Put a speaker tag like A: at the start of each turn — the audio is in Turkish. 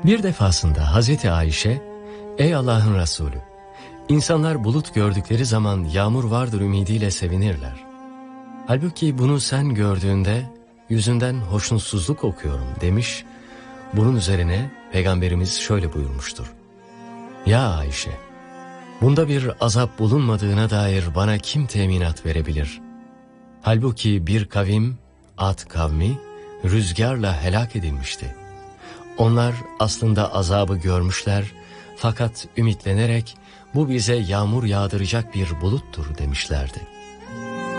A: Bir defasında Hazreti Ayşe, "Ey Allah'ın Resulü, insanlar bulut gördükleri zaman yağmur vardır ümidiyle sevinirler. Halbuki bunu sen gördüğünde yüzünden hoşnutsuzluk okuyorum" demiş. Bunun üzerine Peygamberimiz şöyle buyurmuştur: "Ya Ayşe, bunda bir azap bulunmadığına dair bana kim teminat verebilir? Halbuki bir kavim, Ad kavmi, rüzgarla helak edilmişti. Onlar aslında azabı görmüşler fakat ümitlenerek bu bize yağmur yağdıracak bir buluttur demişlerdi."